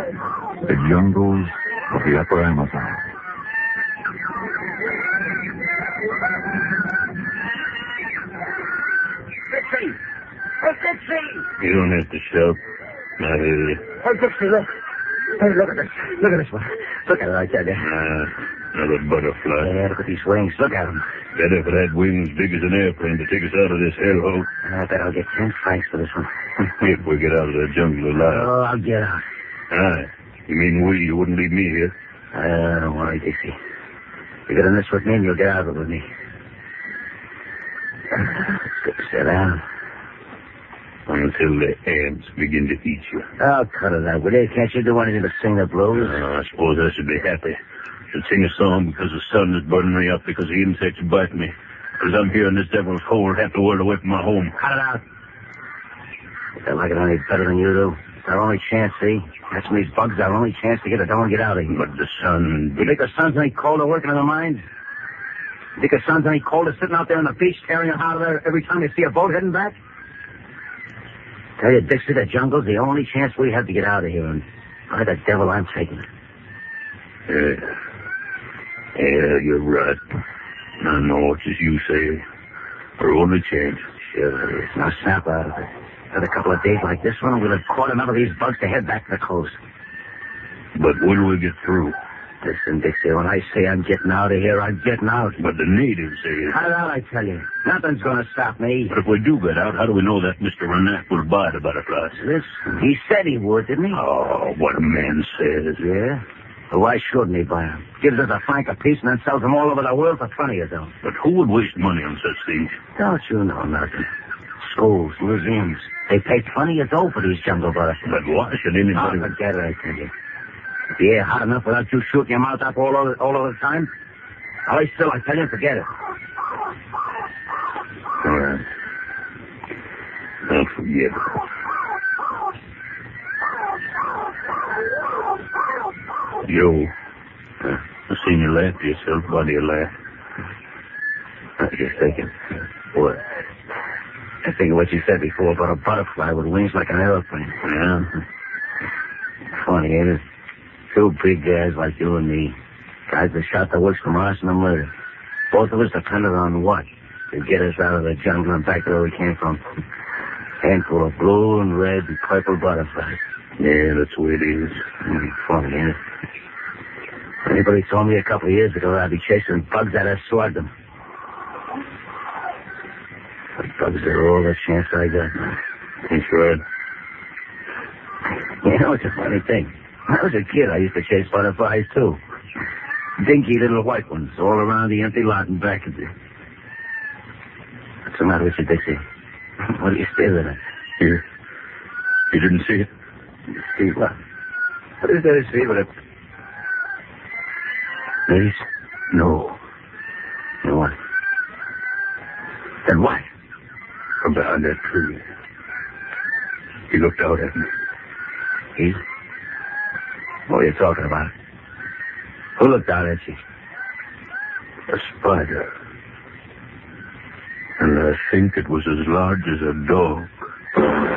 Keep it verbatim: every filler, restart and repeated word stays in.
The jungles of the upper Amazon. Dixie! Hey, Dixie! You don't have to shout. I hear you. Hey, Dixie, look. Hey, look at this. Look at this one. Look at it, I tell you. Ah, another butterfly. Yeah, look at these wings. Look at them. Better if it had wings big as an airplane to take us out of this hellhole. I bet I'll get ten francs for this one. If we get out of the jungle alive. Oh, I'll get out. Aye. You mean we? You wouldn't leave me here? Uh, don't worry, Dixie. You get in this with me and you'll get out of it with me. Sit down. Until the ants begin to eat you. Oh, cut it out, will you? Can't you do anything but sing the blues? Uh, I suppose I should be happy. Should sing a song because the sun is burning me up, because the insects bite me. Because I'm here in this devil's hole, half the world away from my home. Cut it out. They like it any better than you do. It's our only chance, see? Catching these bugs, our only chance to get it down and get out of here. But the sun... You think the sun's any colder working in the mines? You think the sun's any colder sitting out there on the beach tearing it out of there every time you see a boat heading back? Tell you, Dixie, the jungle's the only chance we have to get out of here, and by the devil, I'm taking it. Yeah. Yeah, you're right. I know it's as you say. Our only chance. Sure it is. Now snap out of it. Another couple of days like this one, we'll have caught enough of these bugs to head back to the coast. But will we get through? Listen, Dixie, when I say I'm getting out of here, I'm getting out. But the natives say it. Cut it out, I tell you. Nothing's going to stop me. But if we do get out, how do we know that Mister Renack will buy the butterflies? Listen, he said he would, didn't he? Oh, what a man says. Yeah? Well, why shouldn't he buy them? Gives us a franc apiece and then sells them all over the world for twenty of them. But who would waste money on such things? Don't you know nothing? Schools, museums. They pay plenty of dough for these jungle butterflies. But why should anybody... Oh, forget it, I tell you. Is the air hot enough without you shooting your mouth up all over, all over the time? Lie still, I tell you, forget it. All right. I'll forget it. Joe, uh, I seen you laugh to yourself. Why do you laugh? I was just thinking. What? I think of what you said before about a butterfly with wings like an airplane. Yeah? Funny, ain't it? Two big guys like you and me. Guys that shot the works from arson and murder. Both of us depended on what? To get us out of the jungle and back to where we came from. Handful of blue and red and purple butterflies. Yeah, that's the way it is. Mm, funny, ain't it? Anybody told me a couple of years ago I'd be chasing bugs, I'd have swagged them. But bugs are all the chance I got. That's right. You know, it's a funny thing. When I was a kid, I used to chase butterflies, too. Dinky little white ones all around the empty lot and back of it. What's the matter with you, Dixie? What are you staring at? You, you didn't see it? See what? What is there to see but a... Ladies? No. No what? Then what? From behind that tree. He looked out at me. He? What are you talking about? Who looked out at you? A spider. And I think it was as large as a dog.